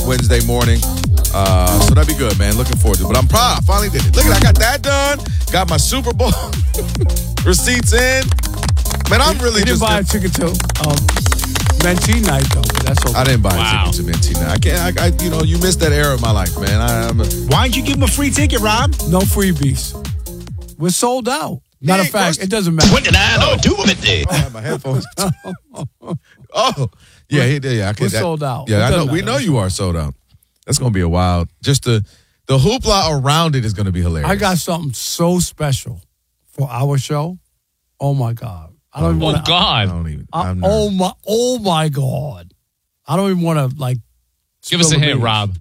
Wednesday morning. So that'd be good, man. Looking forward to it. But I'm proud. I finally did it. Look at that. I got that done. Got my Super Bowl receipts in. Man, I'm really just... You didn't buy a ticket to Mentee night, though. That's okay. I didn't buy a ticket to Mentee night. I can't, you missed that era of my life, man. Why didn't you give him a free ticket, Rob? No freebies. We're sold out. Matter of fact, it doesn't matter. What did I do with it? I have my headphones. Yeah, he did. Yeah, we're sold out. Yeah, I know. We know you are sold out. That's going to be a wild. Just the hoopla around it is going to be hilarious. I got something so special for our show. Oh my God! I don't even want to. I don't even. Oh my God! I don't even want to Give us a hint, Rob.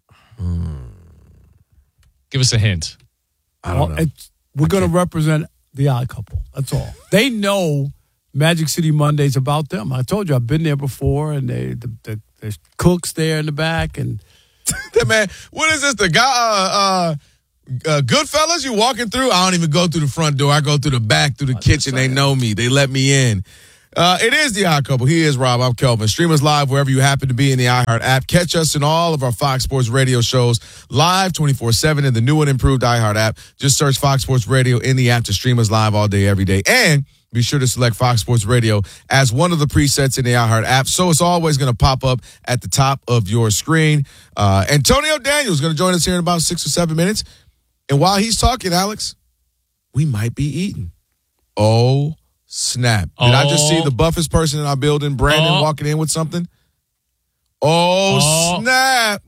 Give us a hint. I don't know. We're going to represent the Odd Couple. That's all. They know Magic City Monday's about them. I told you I've been there before, and there's cooks there in the back, and man, what is this? The guy, Goodfellas? You walking through? I don't even go through the front door. I go through the back, through the kitchen. They know me. They let me in. It is the Odd Couple. He is Rob. I'm Kelvin. Stream us live wherever you happen to be in the iHeart app. Catch us in all of our Fox Sports Radio shows live 24/7 in the new and improved iHeart app. Just search Fox Sports Radio in the app to stream us live all day, every day. And be sure to select Fox Sports Radio as one of the presets in the iHeart app. So it's always going to pop up at the top of your screen. Antonio Daniels is going to join us here in about 6 or 7 minutes. And while he's talking, Alex, we might be eating. Oh, snap. Did I just see the buffest person in our building, Brandon, walking in with something? Snap.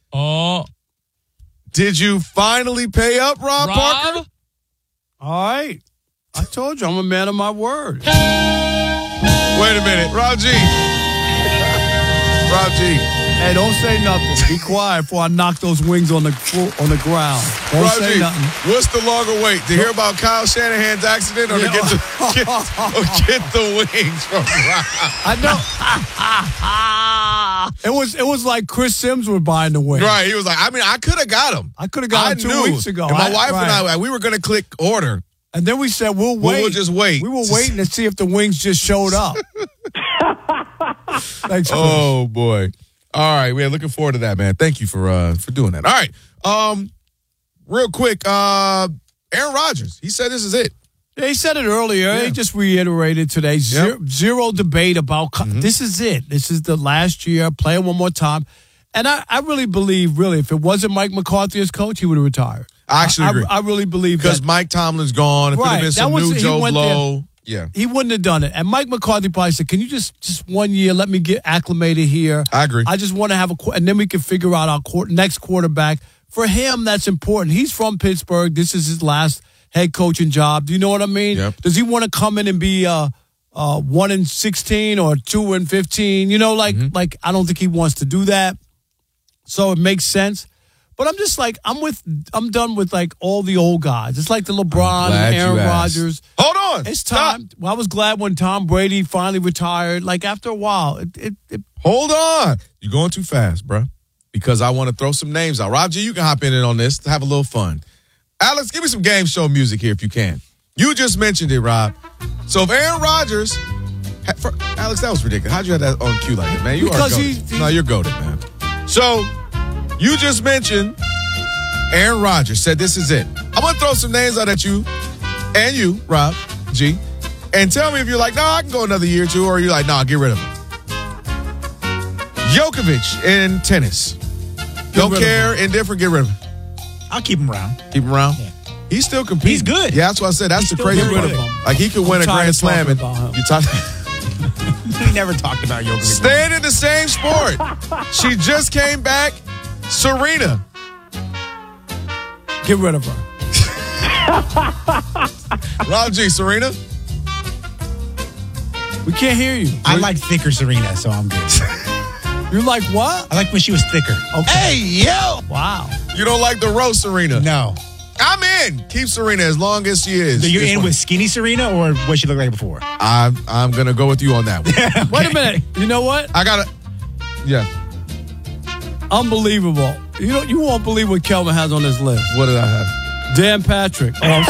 Did you finally pay up, Rob Parker? All right. I told you, I'm a man of my word. Wait a minute. Rob G. Hey, don't say nothing. Be quiet before I knock those wings on the ground. Don't say nothing. What's the longer wait? To hear about Kyle Shanahan's accident or to get the wings from Rob? I know. It was like Chris Sims was buying the wings. Right. He was like, I could have got them. I could have got them 2 weeks ago. And my wife and I, we were going to click order. And then we said, we'll wait. We'll just wait. We were waiting to see if the wings just showed up. Thanks, Chris. Oh, boy. All right, we're looking forward to that, man. Thank you for doing that. All right, real quick, Aaron Rodgers. He said this is it. Yeah, he said it earlier. Yeah. He just reiterated today. Zero debate about this is it. This is the last year. Play it one more time. And I really believe, if it wasn't Mike McCarthy as coach, he would have retired. I actually agree. I really believe that. Because Mike Tomlin's gone. If it had been some new Joe Blow. Yeah. He wouldn't have done it. And Mike McCarthy probably said, can you just 1 year, let me get acclimated here. I agree. I just want to have and then we can figure out our next quarterback. For him, that's important. He's from Pittsburgh. This is his last head coaching job. Do you know what I mean? Yep. Does he want to come in and be 1-16 or 2-15? Like I don't think he wants to do that. So it makes sense. But I'm just I'm done with all the old guys. It's like the LeBron and Aaron Rodgers. Hold on. It's time. Well, I was glad when Tom Brady finally retired. After a while, Hold on. You're going too fast, bro. Because I want to throw some names out. Rob G, you can hop in on this to have a little fun. Alex, give me some game show music here if you can. You just mentioned it, Rob. So if Aaron Rodgers... Alex, that was ridiculous. How'd you have that on cue like that, man? You're goated, man. So... You just mentioned Aaron Rodgers said this is it. I'm going to throw some names out at you and you, Rob G, and tell me if you're like, no, I can go another year or two, or you're like, no, get rid of him. Djokovic in tennis. Don't care, indifferent, get rid of him. I'll keep him around. Keep him around? Yeah. He's still competing. He's good. Yeah, that's what I said. That's the crazy part. Like, he could win a Grand Slam. And you talk. We never talked about Djokovic. Staying in the same sport. She just came back. Serena. Get rid of her. Rob G, Serena? We can't hear you. I like thicker Serena, so I'm good. You like what? I like when she was thicker. Okay. Hey, yo! Wow. You don't like the roast Serena? No. I'm in. Keep Serena as long as she is. So you're in with skinny Serena or what she looked like before? I'm going to go with you on that one. Okay. Wait a minute. You know what? I got to... Yeah. Unbelievable. You won't believe what Kelvin has on his list. What did I have? Dan Patrick. Wow.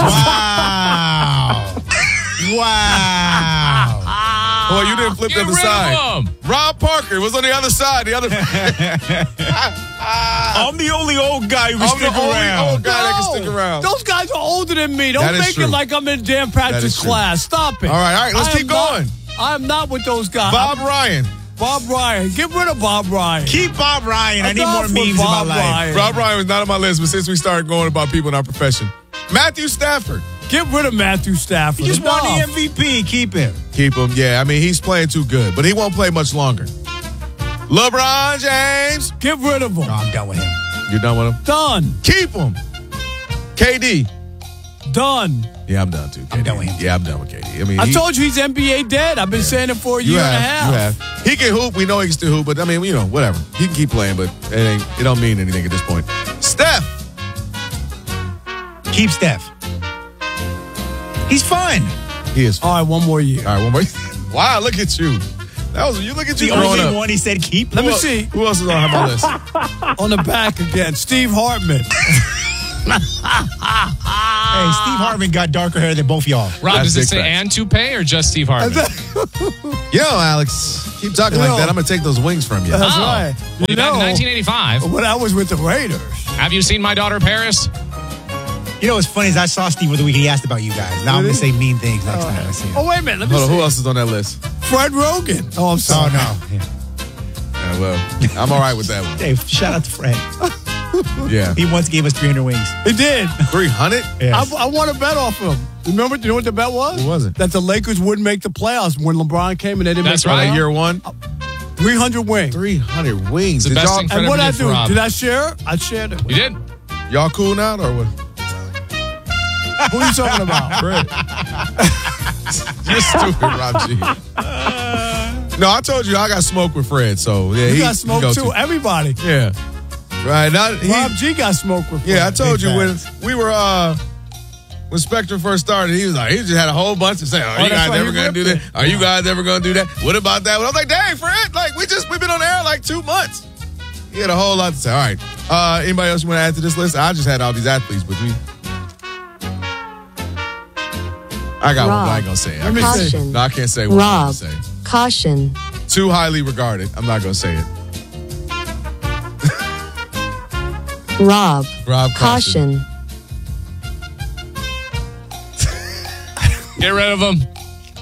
Wow. Boy, you didn't flip the other side. Rob Parker was on the other side. The other. I'm the only old guy who can I'm stick the only around. old guy that can stick around. Those guys are older than me. That Don't is make true. it like I'm in damn That practice is true. class. Stop it. All right, let's keep going. I'm not with those guys. Bob Ryan. Bob Ryan. Get rid of Bob Ryan. Keep Bob Ryan. I need more Enough with memes in my Bob life. Ryan. Rob Ryan was not on my list, but since we started going about people in our profession. Matthew Stafford. Get rid of Matthew Stafford. He just won Enough. the MVP. Keep him. Keep him. Yeah, I mean, he's playing too good, but he won't play much longer. LeBron James. Get rid of him. No, I'm done with him. You're done with him? Done. Keep him. KD. Done. Yeah, I'm done too. KD. I'm done with him. Yeah, I'm done with KD. I mean, I told you he's NBA dead. I've been saying it for a year and a half. You have. He can hoop. We know he can still hoop, but I mean, whatever. He can keep playing, but it don't mean anything at this point. Steph. Keep Steph. He's fun. He is. All right, one more year. All right, one more. Wow, look at you. Look at you The growing only up. one he said keep. Let me see. Who else is on my list? On the back again, Steve Hartman. Hey, Steve Hartman got darker hair than both y'all. Rob, That's does it big say facts. and toupee or just Steve Hartman? Yo, Alex, keep talking like that. I'm gonna take those wings from you. That's Oh. right. Well, You back in know, 1985. when I was with the Raiders. Have you seen My Daughter Paris? You know what's funny is I saw Steve the week he asked about you guys. Now I'm going to say mean things next time I see him. Oh, wait a minute. Let me Hold on, see. who else is on that list? Fred Rogan. Oh, I'm Oh, sorry. no. Yeah. Yeah, well, I'm all right with that one. Dave, shout out to Fred. Yeah, He once gave us 300 wings. He did. 300. Yes. I won a bet off him. Remember? Do you know what the bet was? What was it? That the Lakers wouldn't make the playoffs when LeBron came and they didn't That's make the right. playoffs. Year one, 300 wins. 300 wings. It's the Did best y'all, thing for And what Fred I ever did do? for Rob. Did I share it? I shared it. You did? y'all cool now or what? Who are you talking about? You're stupid, Rob G. No, I told you I got smoke with Fred, so yeah, You he got smoke go too. to. Everybody. Yeah, right. Now, Rob G got smoke with. yeah, I Fred. told you Big when we were when Spectrum first started, he was like, he just had a whole bunch to say. Are you that's guys why he ever gonna do that? ripped it. Are you guys ever gonna do that? What about that? Well, I was like, dang, Fred, like we've been on air like 2 months. He had a whole lot to say. All right, anybody else you want to add to this list? I just had all these athletes with me. I got one, but I ain't gonna say it. I can't say it. Caution. No, I can't say what I'm Rob. gonna say. Caution. Too highly regarded. I'm not gonna say it. Rob. Rob Caution. Get rid of him.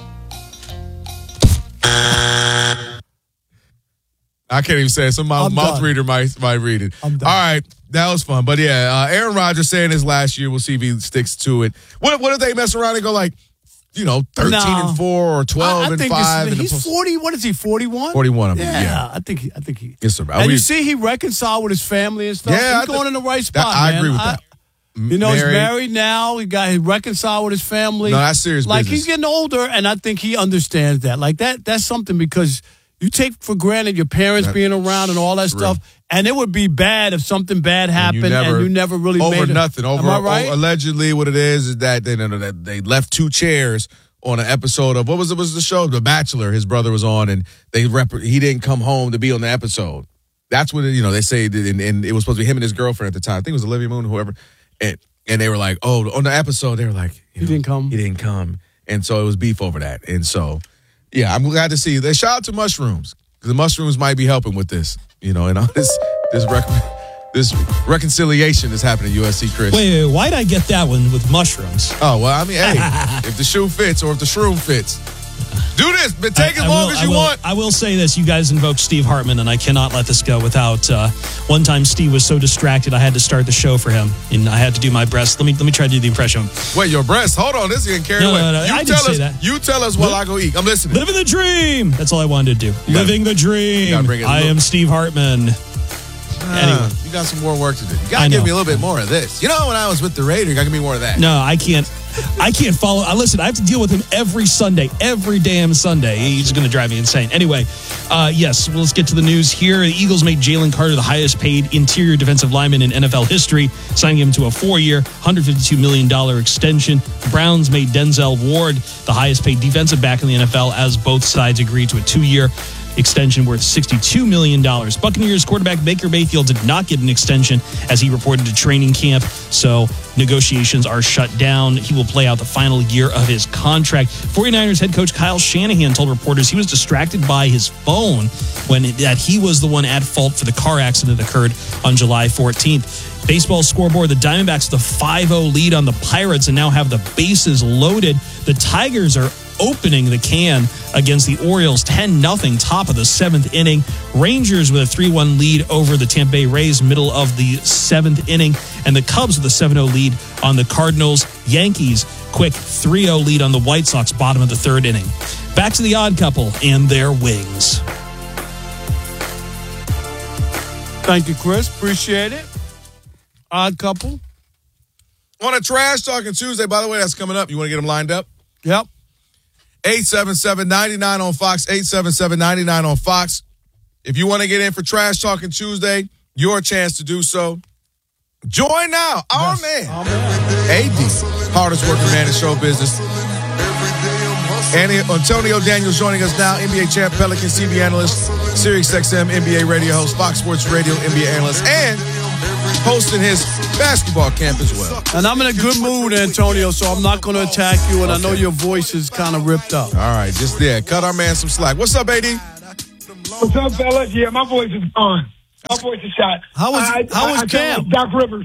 I can't even say it. So my I'm mouth done. reader might read it. I'm done. All right. That was fun. But yeah, Aaron Rodgers saying his last year. We'll see if he sticks to it. What if they mess around and go like, 13-4 or 12 I and think 5? he's 40. What is he? 41. 41 of them. Yeah, Yeah. I think he. Yes, sir. And you see, he reconciled with his family and stuff. Yeah, He's going in the right that- spot. I man. agree with that. You know, he's married now. He reconciled with his family. No, that's serious Like business. he's getting older, and I think he understands that. Like that's something because you take for granted your parents being around and all that real. stuff. And it would be bad if something bad happened and you never really over made it. nothing. Over Am I right? allegedly, what it is that they left 2 chairs on an episode of what was the show? The Bachelor. His brother was on, and he didn't come home to be on the episode. That's what they say, and it was supposed to be him and his girlfriend at the time. I think it was Olivia Moon, whoever. And they were like, oh, on the episode, they were like, He didn't come. He didn't come, and so it was beef over that. And so, yeah, I'm glad to see. They shout out to mushrooms because the mushrooms might be helping with this. And all this reconciliation is happening at USC, Chris. Wait, why'd I get that one with mushrooms? Oh, well, I mean, hey, if the shoe fits or if the shroom fits, do this, but take as long as you want. I will say this. You guys invoked Steve Hartman, and I cannot let this go without. One time, Steve was so distracted, I had to start the show for him, and I had to do my best. Let me try to do the impression. Wait, your breast. Hold on, this is getting carried No, away. no, no, I didn't say that. You tell us while I go eat. I'm listening. Living the dream. That's all I wanted to do. gotta- Living the dream. gotta bring it I look. am Steve Hartman. Anyway. You got some more work to do. You I got to give know. me a little bit more of this. When I was with the Raiders, you got to give me more of that. No, I can't follow. Listen, I have to deal with him every Sunday, every damn Sunday. He's going to drive me insane. Anyway, yes, well, let's get to the news here. The Eagles made Jalen Carter the highest paid interior defensive lineman in NFL history, signing him to a 4-year, $152 million extension. The Browns made Denzel Ward the highest paid defensive back in the NFL as both sides agreed to a 2-year, extension worth $62 million. Buccaneers quarterback Baker Mayfield did not get an extension as he reported to training camp, so negotiations are shut down. He will play out the final year of his contract. 49ers head coach Kyle Shanahan told reporters he was distracted by his phone that he was the one at fault for the car accident that occurred on July 14th. Baseball scoreboard, the Diamondbacks with a 5-0 lead on the Pirates and now have the bases loaded. The Tigers are opening the can against the Orioles 10-0, top of the 7th inning. Rangers with a 3-1 lead over the Tampa Bay Rays, middle of the 7th inning. And the Cubs with a 7-0 lead on the Cardinals. Yankees, quick 3-0 lead on the White Sox, bottom of the 3rd inning. Back to the Odd Couple and their wings. Thank you, Chris. Appreciate it. Odd Couple. On a Trash Talking Tuesday, by the way, that's coming up. You want to get them lined up? Yep. 877-99 on Fox, 877-99 on Fox. If you want to get in for Trash Talking Tuesday, your chance to do so. Join now. Our man, AD, hardest working man in show business. Antonio Daniels joining us now, NBA champ, Pelican CB analyst, SiriusXM NBA radio host, Fox Sports Radio NBA analyst, and hosting his basketball camp as well. And I'm in a good mood, Antonio, so I'm not going to attack you, and I know your voice is kind of ripped up. All right, just there. Cut our man some slack. What's up, AD? What's up, fellas? Yeah, my voice is gone. My voice is shot. How was camp? Doc Rivers.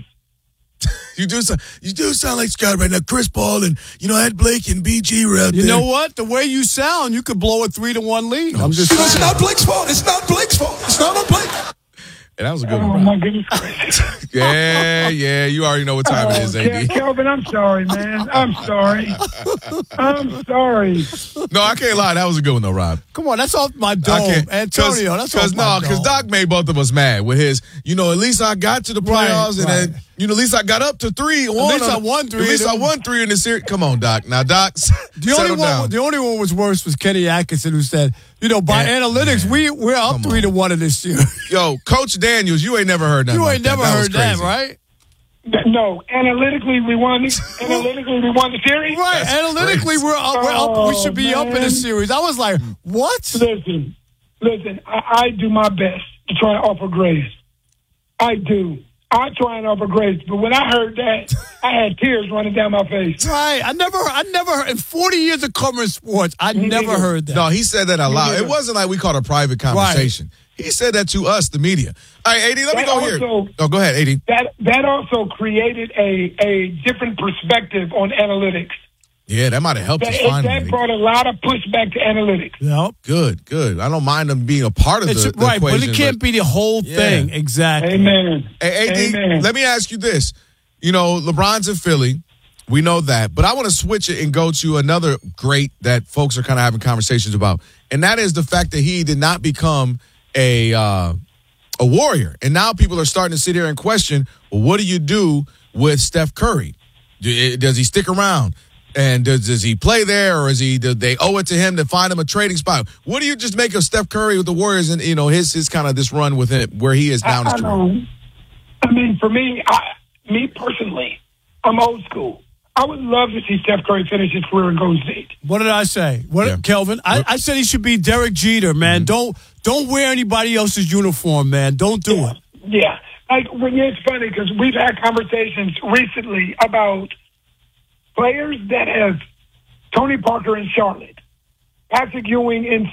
You do sound like Scott right now. Chris Paul and, Ed Blake and BG were out there. You know what? The way you sound, you could blow a 3-1 lead. I'm just saying. It's not Blake's fault. It's not Blake's fault. It's not on Blake. Yeah, that was a good Oh, one. my goodness gracious. Yeah, you already know what time it is, AD. Kelvin, I'm sorry, man. I'm sorry. I'm sorry. No, I can't lie. That was a good one, though, Rob. Come on, that's off my dome. Antonio, that's off my dome. Because Doc made both of us mad with his, at least I got to the playoffs, and then, at least I got up to 3. At least I won 3. At least I won 3 in the series. Come on, Doc. Now, Doc, settle down. The only one was worse was Kenny Atkinson, who said, by analytics, we're up 3-1 in this year. Yo, Coach Daniels, you ain't never heard that. You ain't never heard that, right? No, analytically we won the series. Right, analytically we're up. We should be up in the series. I was like, what? Listen. I do my best to try and offer grace. I do. I try and offer grace, but when I heard that, I had tears running down my face. Right, I never in 40 years of covering sports, I never heard that. No, he said that out loud. It wasn't like we caught a private conversation. Right. He said that to us, the media. All right, AD, let me go here. Oh, go ahead, AD. That also created a different perspective on analytics. Yeah, that might have helped us find that brought a lot of pushback to analytics. Yep. Good. I don't mind them being a part of the right, equation. But it can't be the whole thing. Exactly. Amen. Hey, AD, Amen. Let me ask you this. LeBron's in Philly. We know that. But I want to switch it and go to another great that folks are kind of having conversations about. And that is the fact that he did not become a Warrior. And now people are starting to sit here and question, well, what do you do with Steph Curry? Does he stick around? And does he play there, or do they owe it to him to find him a trading spot? What do you just make of Steph Curry with the Warriors and his kind of this run with him where he is down his career? I mean, for me personally, I'm old school. I would love to see Steph Curry finish his career in Golden State. What did I say? Kelvin? I said he should be Derek Jeter, man. Mm-hmm. Don't wear anybody else's uniform, man. Don't do it. Yeah. It's funny because we've had conversations recently about players that have Tony Parker in Charlotte, Patrick Ewing in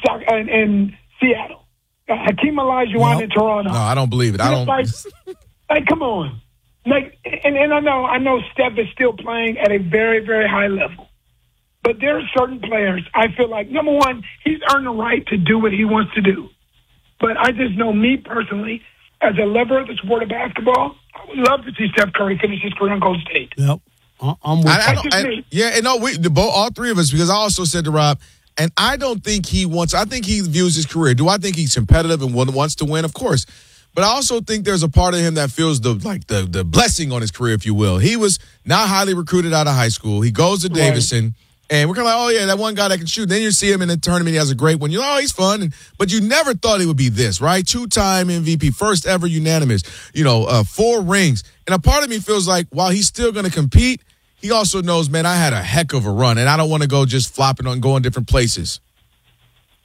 Seattle, Hakeem Olajuwon in Toronto. No, I don't believe it. I don't. Like, come on. And I know Steph is still playing at a very, very high level. But there are certain players, I feel like, number one, he's earned the right to do what he wants to do. But I just know me personally, as a lover of the sport of basketball, I would love to see Steph Curry finish his career in Golden State. Yep. I'm with all three of us, because I also said to Rob, and I don't think I think he views his career. Do I think he's competitive and wants to win? Of course. But I also think there's a part of him that feels the blessing on his career, if you will. He was not highly recruited out of high school. He goes to Davidson, and we're kind of like, oh, yeah, that one guy that can shoot. Then you see him in the tournament. He has a great one. He's fun. But you never thought it would be this, right? 2-time MVP, first ever unanimous, 4 rings. And a part of me feels like while he's still going to compete, he also knows, man, I had a heck of a run, and I don't want to go just flopping on going different places.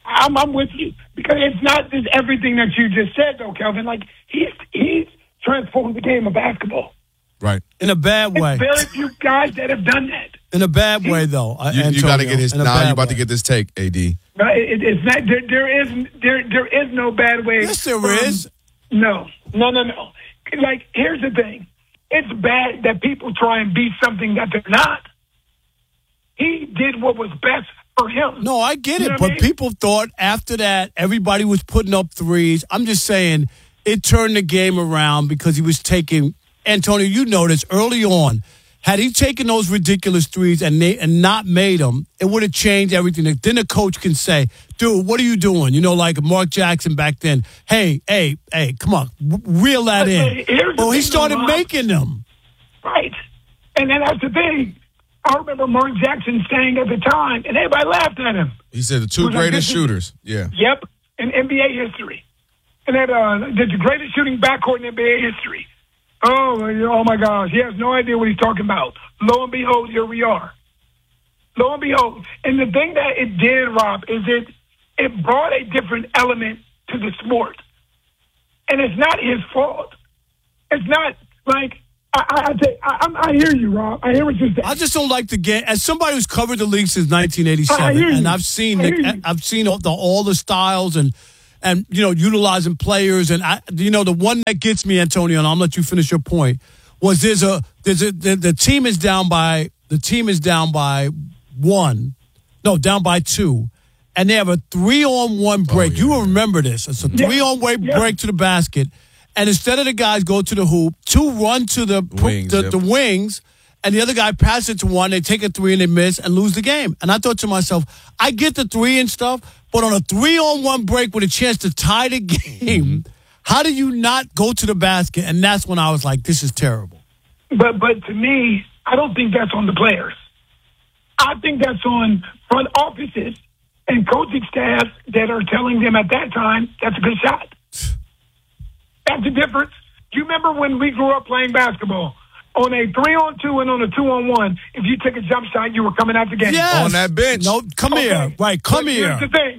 I'm with you because it's not just everything that you just said, though, Kelvin. Like he's transformed the game of basketball. Right. In a bad way. There's very few guys that have done that. In a bad way, though. You got to get his. In a Now bad you're about way. to get this take, AD. No, it's not. There is no bad way. Yes, there is. No. Like, here's the thing. It's bad that people try and be something that they're not. He did what was best for him. No, I get You it. know But what I mean? people thought after that, everybody was putting up threes. I'm just saying it turned the game around because he was taking, Antonio, you noticed early on, had he taken those ridiculous threes and not made them, it would have changed everything. Then the coach can say, dude, what are you doing? You know, like Mark Jackson back then. Hey, come on, reel that in. Here's the Well, he thing, started Rob. making them. Right. And then that's the thing. I remember Mark Jackson saying at the time, and everybody laughed at him. He said the two Was like, greatest this is- shooters. Yeah. Yep, in NBA history. And that the greatest shooting backcourt in NBA history. Oh my gosh, he has no idea what he's talking about. Lo and behold, here we are. Lo and behold. And the thing that it did, Rob, is it brought a different element to the sport. And it's not his fault. It's not like, I hear you, Rob. I hear what you're saying. I just don't like the game. As somebody who's covered the league since 1987, I hear you. and I've seen I hear you. all the styles and utilizing players, and the one that gets me, Antonio, and I'll let you finish your point, was the team is down by down by 2, and they have a 3-on-1 break. yeah. You will remember this. It's a 3-on-1 break to the basket, and instead of the guys go to the hoop, 2 run to the wings, and the other guy passes it to one, they take a 3 and they miss and lose the game. And I thought to myself, I get the 3 and stuff, but on a 3-on-1 break with a chance to tie the game, how do you not go to the basket? And that's when I was like, this is terrible. But to me, I don't think that's on the players. I think that's on front offices and coaching staffs that are telling them at that time, that's a good shot. That's the difference. Do you remember when we grew up playing basketball? On a 3-on-2 and on a 2-on-1, if you took a jump shot, you were coming out the game. Yes. On that bench. No, come here. Okay. Right, come But here.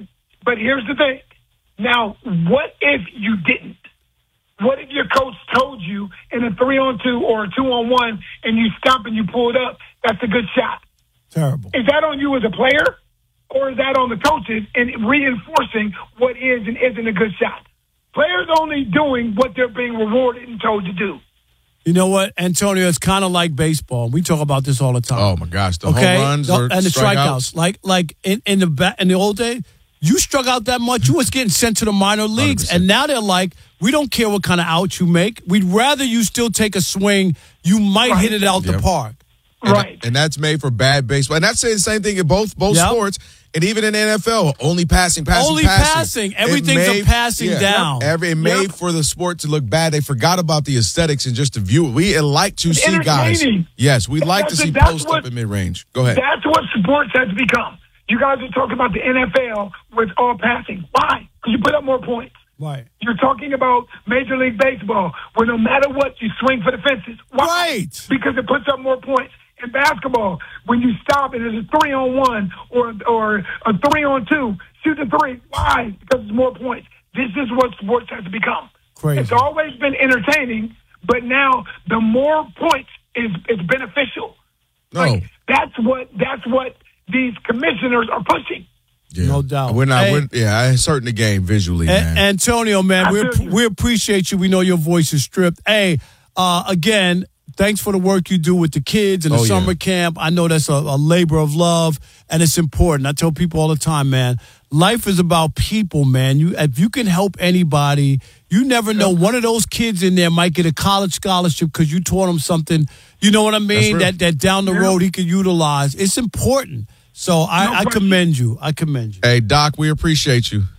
Here's the thing. Now, what if you didn't? What if your coach told you in a 3-on-2 or a 2-on-1 and you stop and you pull it up, that's a good shot? Terrible. Is that on you as a player, or is that on the coaches and reinforcing what is and isn't a good shot? Players only doing what they're being rewarded and told to do. You know what, Antonio? It's kind of like baseball. We talk about this all the time. Oh my gosh, the Okay, home runs or and the strikeouts. Like in the old days, you struck out that much, you was getting sent to the minor leagues, 100%. and now they're like, we don't care what kind of out you make. We'd rather you still take a swing. You might hit it out the Yep. park. Right. And that's made for bad baseball. And that's the same thing in both Yep. sports. And even in the NFL, only passing. Only passing. Everything's a passing down. It made for the sport to look bad. They forgot about the aesthetics and just the view. We like to It's see guys. entertaining. Yes, we like to see That's post what- up in mid range. Go ahead. That's what sports has become. You guys are talking about the NFL with all passing. Why? Because you put up more points. Right. You're talking about Major League Baseball, where no matter what, you swing for the fences. Why? Right. Because it puts up more points. In basketball, when you stop and it's a 3-on-1 or a 3-on-2, shoot the 3. Why? Because it's more points. This is what sports has become. Crazy. It's always been entertaining, but now the more points is beneficial. No. Like, that's what these commissioners are pushing. Yeah. No doubt. We're not. Hey. I certain the game visually, man. Antonio, man, I feel you. we appreciate you. We know your voice is stripped. Hey, again, thanks for the work you do with the kids and the summer camp. I know that's a labor of love, and it's important. I tell people all the time, man, life is about people, man. If you can help anybody, you never know. One of those kids in there might get a college scholarship because you taught him something, you know what I mean, That's that down the road he could utilize. It's important. So I question. commend you. I commend you. Hey, Doc, we appreciate you.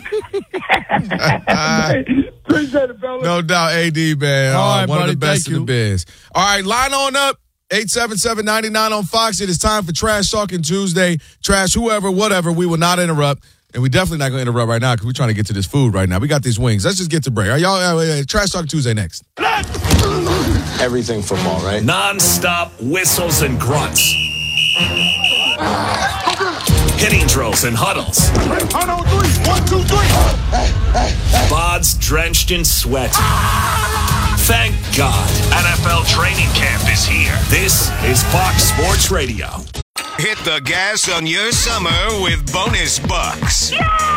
Appreciate it, fellas. No doubt, AD, man. All right, one buddy, of the best thank in the you. biz. All right, line on up. 877-99 on Fox. It is time for Trash Talking Tuesday. Trash whoever, whatever. We will not interrupt. And we definitely not going to interrupt right now because we're trying to get to this food right now. We got these wings. Let's just get to break. All right, y'all, Trash Talking Tuesday next. Everything football, right? Non-stop whistles and grunts. hitting drills and huddles. 1, 2, 3. Bods drenched in sweat. Thank God, NFL training camp is here. This is Fox Sports Radio. Hit the gas on your summer with bonus bucks.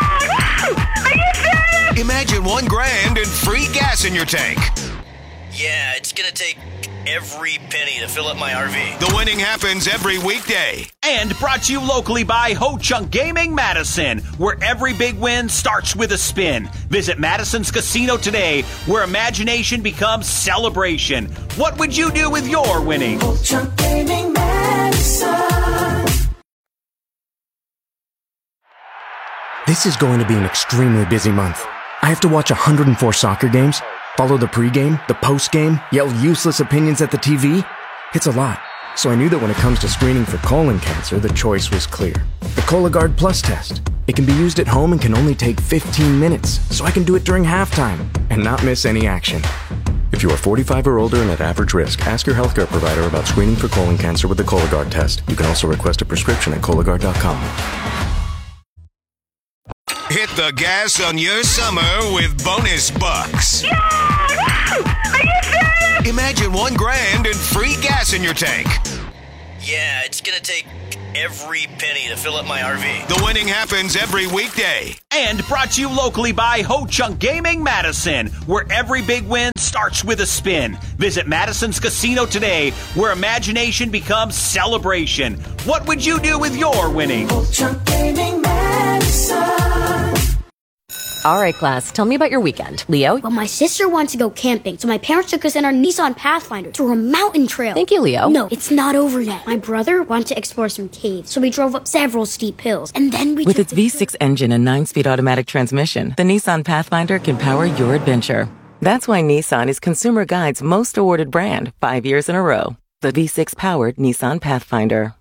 Imagine $1,000 and free gas in your tank. Yeah, it's gonna take every penny to fill up my RV. The winning happens every weekday. And brought to you locally by Ho Chunk Gaming Madison, where every big win starts with a spin. Visit Madison's Casino today, where imagination becomes celebration. What would you do with your winning? Ho Chunk Gaming Madison. This is going to be an extremely busy month. I have to watch 104 soccer games, follow the pregame, the postgame, yell useless opinions at the TV. It's a lot. So I knew that when it comes to screening for colon cancer, the choice was clear. The Cologuard Plus test. It can be used at home and can only take 15 minutes, so I can do it during halftime and not miss any action. If you are 45 or older and at average risk, ask your healthcare provider about screening for colon cancer with the Cologuard test. You can also request a prescription at Cologuard.com. Hit the gas on your summer with bonus bucks. Imagine $1,000 and free gas in your tank. Yeah, it's gonna take every penny to fill up my RV. The winning happens every weekday. And brought to you locally by Ho Chunk Gaming Madison, where every big win starts with a spin. Visit Madison's Casino today, where imagination becomes celebration. What would you do with your winning? Ho Chunk Gaming Madison. All right, class, tell me about your weekend. Leo? Well, my sister wants to go camping, so my parents took us in our Nissan Pathfinder through a mountain trail. Thank you, Leo. No, it's not over yet. My brother wanted to explore some caves, so we drove up several steep hills, and then we With its V6 engine and 9-speed automatic transmission, the Nissan Pathfinder can power your adventure. That's why Nissan is Consumer Guide's most awarded brand 5 years in a row. The V6-powered Nissan Pathfinder.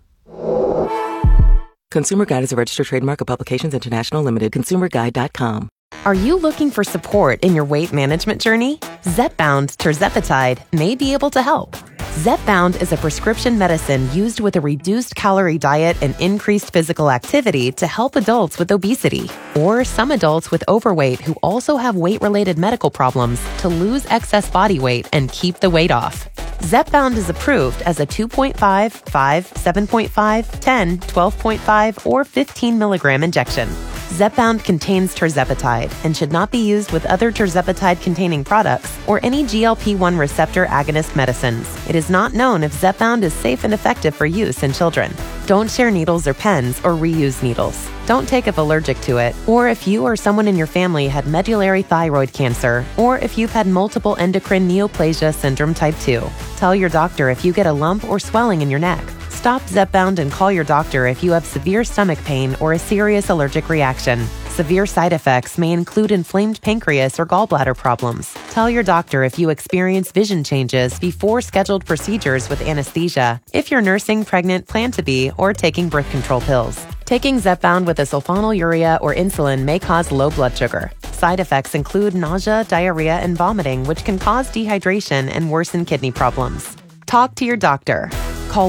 Consumer Guide is a registered trademark of Publications International Limited. ConsumerGuide.com. Are you looking for support in your weight management journey? Zepbound tirzepatide may be able to help. Zepbound is a prescription medicine used with a reduced calorie diet and increased physical activity to help adults with obesity or some adults with overweight who also have weight-related medical problems to lose excess body weight and keep the weight off. Zepbound is approved as a 2.5, 5, 7.5, 10, 12.5, or 15 milligram injection. Zepbound contains tirzepatide and should not be used with other tirzepatide-containing products or any GLP-1 receptor agonist medicines. It is not known if Zepbound is safe and effective for use in children. Don't share needles or pens or reuse needles. Don't take if allergic to it, or if you or someone in your family had medullary thyroid cancer, or if you've had multiple endocrine neoplasia syndrome type 2. Tell your doctor if you get a lump or swelling in your neck. Stop Zepbound and call your doctor if you have severe stomach pain or a serious allergic reaction. Severe side effects may include inflamed pancreas or gallbladder problems. Tell your doctor if you experience vision changes before scheduled procedures with anesthesia, if you're nursing, pregnant, plan to be, or taking birth control pills. Taking Zepbound with a sulfonylurea or insulin may cause low blood sugar. Side effects include nausea, diarrhea, and vomiting, which can cause dehydration and worsen kidney problems. Talk to your doctor. Call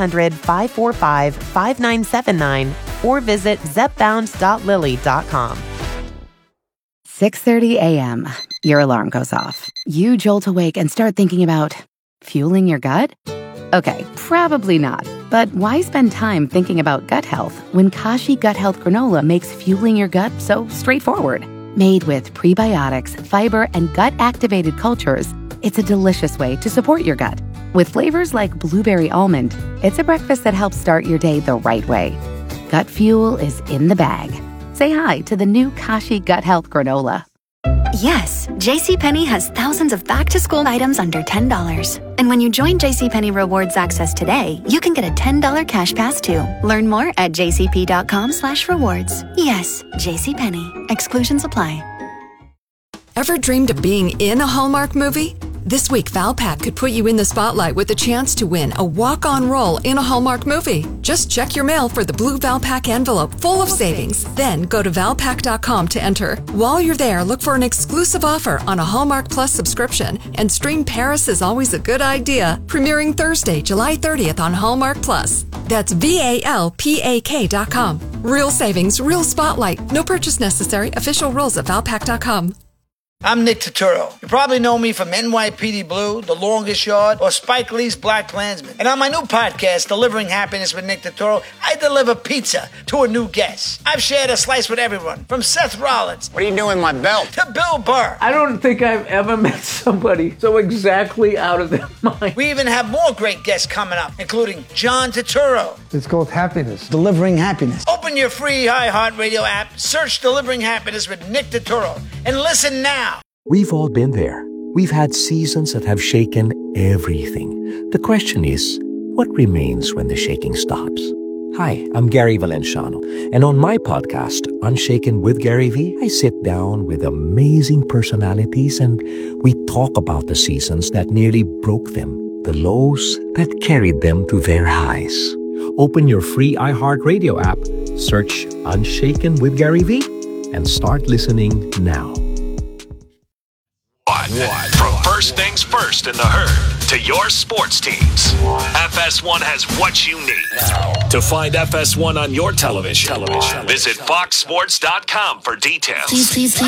1-800-545-5979 or visit zepbound.lily.com. 6:30 a.m. Your alarm goes off. You jolt awake and start thinking about fueling your gut? Okay, probably not. But why spend time thinking about gut health when Kashi Gut Health Granola makes fueling your gut so straightforward? Made with prebiotics, fiber, and gut-activated cultures, it's a delicious way to support your gut. With flavors like blueberry almond, it's a breakfast that helps start your day the right way. Gut fuel is in the bag. Say hi to the new Kashi Gut Health Granola. Yes, JCPenney has thousands of back-to-school items under $10. And when you join JCPenney Rewards Access today, you can get a $10 cash pass too. Learn more at jcp.com/rewards. Yes, JCPenney. Exclusions apply. Ever dreamed of being in a Hallmark movie? This week, Valpak could put you in the spotlight with a chance to win a walk-on role in a Hallmark movie. Just check your mail for the blue Valpak envelope full of savings. Then go to Valpak.com to enter. While you're there, look for an exclusive offer on a Hallmark Plus subscription and stream Paris is Always a Good Idea, premiering Thursday, July 30th on Hallmark Plus. That's VALPAK.com. Real savings, real spotlight. No purchase necessary. Official rules at Valpak.com. I'm Nick Turturro. You probably know me from NYPD Blue, The Longest Yard, or Spike Lee's Black Klansman. And on my new podcast, Delivering Happiness with Nick Turturro, I deliver pizza to a new guest. I've shared a slice with everyone, from Seth Rollins. What are you doing with my belt? To Bill Burr. I don't think I've ever met somebody so exactly out of their mind. We even have more great guests coming up, including John Turturro. It's called Happiness. Delivering Happiness. Open your free iHeartRadio app, search Delivering Happiness with Nick Turturro, and listen now. We've all been there. We've had seasons that have shaken everything. The question is, what remains when the shaking stops? Hi, I'm Gary Valenciano, and on my podcast, Unshaken with Gary V, I sit down with amazing personalities and we talk about the seasons that nearly broke them, the lows that carried them to their highs. Open your free iHeartRadio app, search Unshaken with Gary V, and start listening now. From first things first in the herd to your sports teams, FS1 has what you need. To find FS1 on your television, visit foxsports.com for details. Please.